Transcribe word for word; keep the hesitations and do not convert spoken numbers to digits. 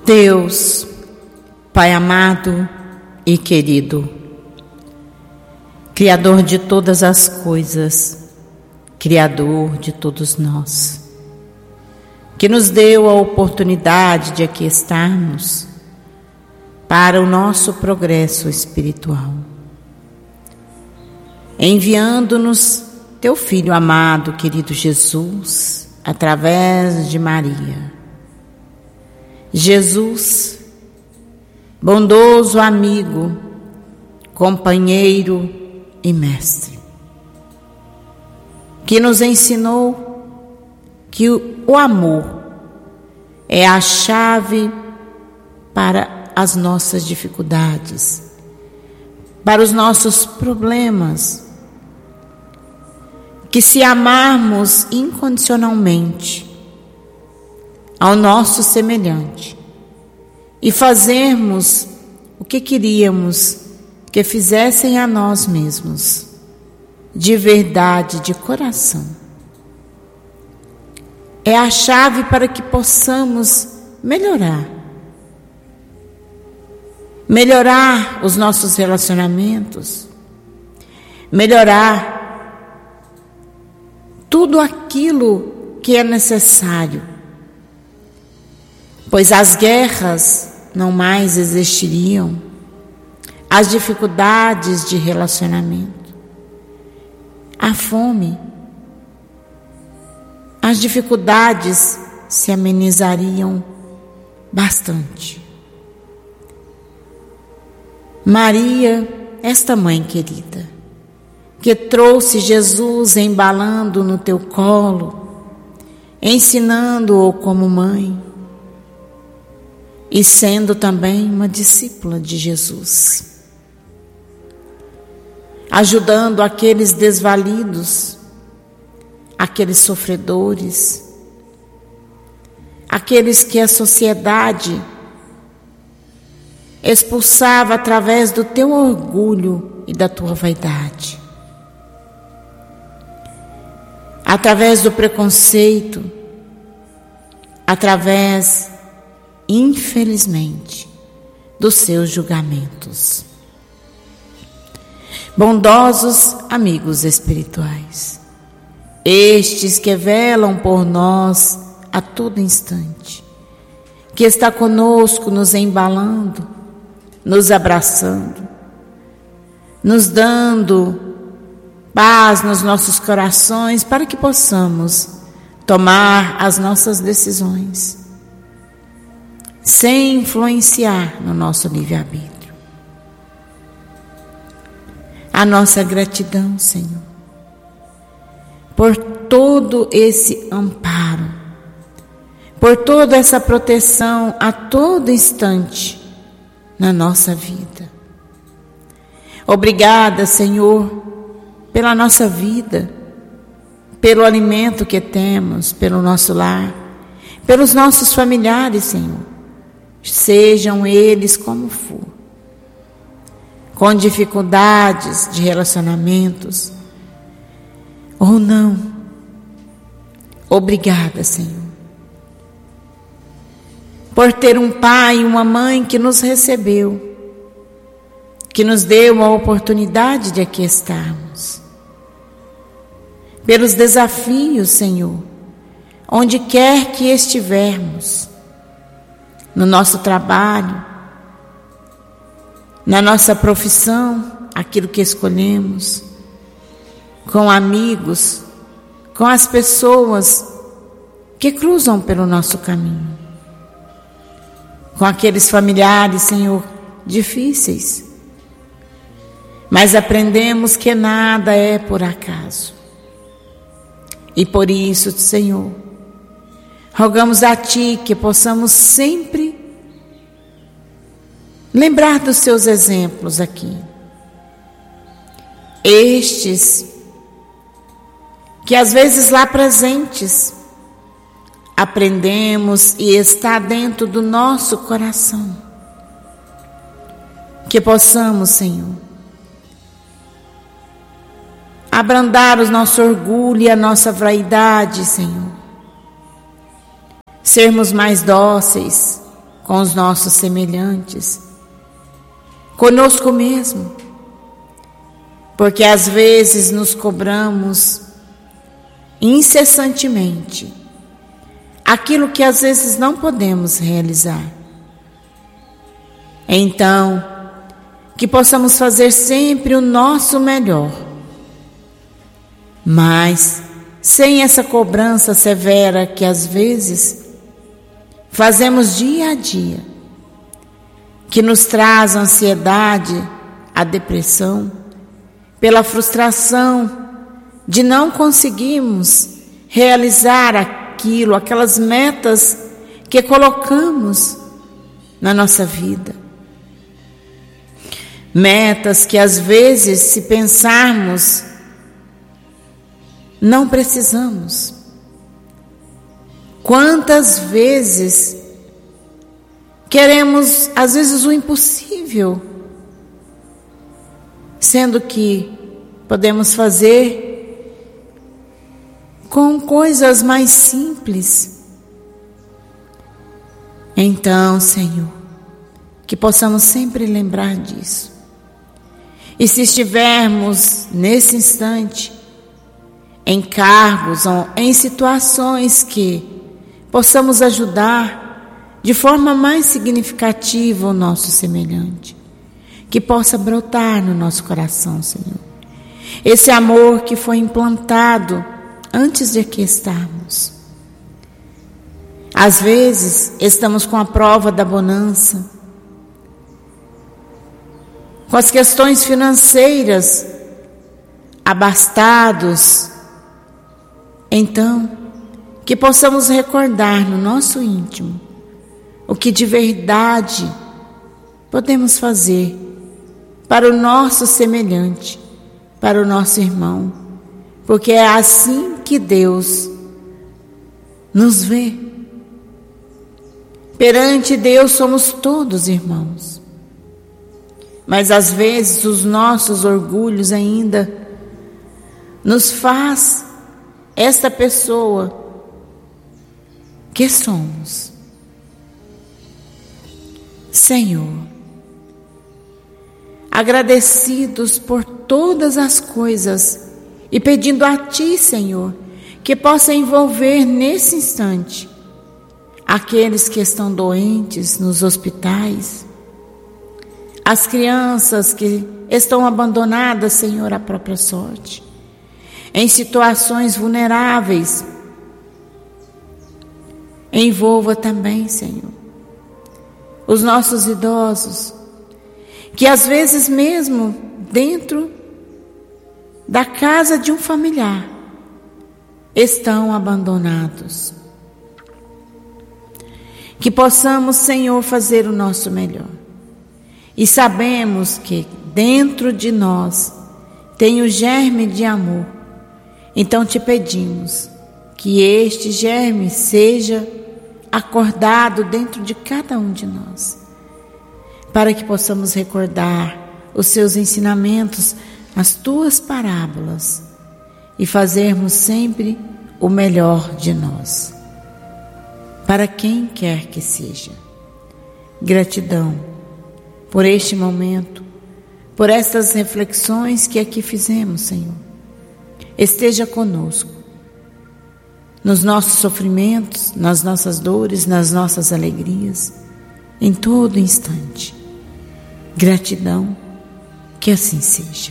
Deus, Pai amado e querido, Criador de todas as coisas, Criador de todos nós, que nos deu a oportunidade de aqui estarmos para o nosso progresso espiritual, enviando-nos Teu Filho amado, querido Jesus, através de Maria. Jesus, bondoso amigo, companheiro e mestre, que nos ensinou que o amor é a chave para as nossas dificuldades, para os nossos problemas, que se amarmos incondicionalmente ao nosso semelhante e fazermos o que queríamos que fizessem a nós mesmos, de verdade, de coração, é a chave para que possamos melhorar. Melhorar os nossos relacionamentos, melhorar tudo aquilo que é necessário, pois as guerras não mais existiriam, as dificuldades de relacionamento, a fome, as dificuldades se amenizariam bastante. Maria, esta mãe querida, que trouxe Jesus embalando no teu colo, ensinando-o como mãe, e sendo também uma discípula de Jesus, ajudando aqueles desvalidos, aqueles sofredores, aqueles que a sociedade expulsava através do teu orgulho e da tua vaidade, através do preconceito, através, infelizmente, dos seus julgamentos. Bondosos amigos espirituais, estes que velam por nós a todo instante, que está conosco nos embalando, nos abraçando, nos dando paz nos nossos corações para que possamos tomar as nossas decisões sem influenciar no nosso livre-arbítrio. A nossa gratidão, Senhor, por todo esse amparo, por toda essa proteção a todo instante na nossa vida. Obrigada, Senhor, pela nossa vida, pelo alimento que temos, pelo nosso lar, pelos nossos familiares, Senhor, sejam eles como for, com dificuldades de relacionamentos ou não. Obrigada, Senhor, por ter um pai e uma mãe que nos recebeu, que nos deu a oportunidade de aqui estarmos, pelos desafios, Senhor, onde quer que estivermos, no nosso trabalho, na nossa profissão, aquilo que escolhemos, com amigos, com as pessoas que cruzam pelo nosso caminho, com aqueles familiares, Senhor, difíceis, mas aprendemos que nada é por acaso. E por isso, Senhor, rogamos a Ti que possamos sempre lembrar dos Seus exemplos aqui. Estes que às vezes lá presentes aprendemos e está dentro do nosso coração. Que possamos, Senhor, abrandar o nosso orgulho e a nossa vaidade, Senhor. Sermos mais dóceis, com os nossos semelhantes, conosco mesmo, porque às vezes nos cobramos incessantemente aquilo que às vezes não podemos realizar. Então, que possamos fazer sempre o nosso melhor, mas sem essa cobrança severa que às vezes fazemos dia a dia, que nos traz a ansiedade, a depressão, pela frustração de não conseguirmos realizar aquilo, aquelas metas que colocamos na nossa vida. Metas que às vezes, se pensarmos, não precisamos. Quantas vezes queremos, às vezes, o impossível, sendo que podemos fazer com coisas mais simples. Então, Senhor, que possamos sempre lembrar disso. E se estivermos nesse instante em cargos ou em situações que possamos ajudar de forma mais significativa o nosso semelhante, que possa brotar no nosso coração, Senhor, esse amor que foi implantado antes de aqui estarmos. Às vezes estamos com a prova da bonança, com as questões financeiras, abastados. Então, que possamos recordar no nosso íntimo o que de verdade podemos fazer para o nosso semelhante, para o nosso irmão, porque é assim que Deus nos vê. Perante Deus somos todos irmãos. Mas às vezes os nossos orgulhos ainda nos faz esta pessoa que somos. Senhor, agradecidos por todas as coisas e pedindo a Ti, Senhor, que possa envolver nesse instante aqueles que estão doentes nos hospitais, as crianças que estão abandonadas, Senhor, à própria sorte, em situações vulneráveis. Envolva também, Senhor, os nossos idosos, que às vezes mesmo dentro da casa de um familiar estão abandonados. Que possamos, Senhor, fazer o nosso melhor. E sabemos que dentro de nós tem o germe de amor. Então te pedimos que este germe seja acordado dentro de cada um de nós, para que possamos recordar os seus ensinamentos, as tuas parábolas, e fazermos sempre o melhor de nós, para quem quer que seja. Gratidão por este momento, por estas reflexões que aqui fizemos, Senhor. Esteja conosco, nos nossos sofrimentos, nas nossas dores, nas nossas alegrias, em todo instante. Gratidão, que assim seja.